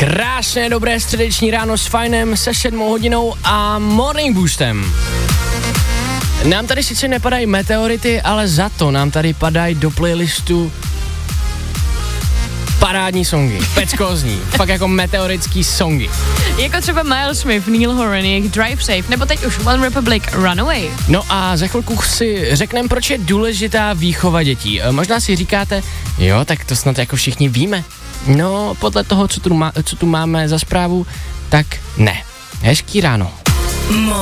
Krásné, dobré středeční ráno s Fajnem, se 7 hodinou a Morning Boostem. Nám tady sice nepadají meteority, ale za to nám tady padají do playlistu parádní songy, peckozní, fakt jako meteorický songy. Jako třeba Miles Smith, Neil Horan, jejich Drive Safe, nebo teď už One Republic, Runaway. No a za chvilku si řekneme, proč je důležitá výchova dětí. Možná si říkáte, jo, tak to snad jako všichni víme. No, podle toho, co tu máme za zprávu, tak ne. Hezký ráno.